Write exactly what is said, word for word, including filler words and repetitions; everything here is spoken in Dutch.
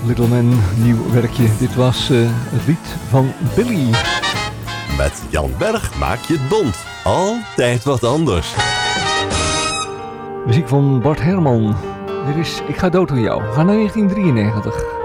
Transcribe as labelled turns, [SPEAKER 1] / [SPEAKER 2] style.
[SPEAKER 1] Little Man, nieuw werkje. Dit was uh, het lied van Billy.
[SPEAKER 2] Met Jan Berg maak je het bont. Altijd wat anders.
[SPEAKER 1] Muziek van Bart Herman. Dit is Ik ga dood aan jou. Ga naar negentien drieënnegentig.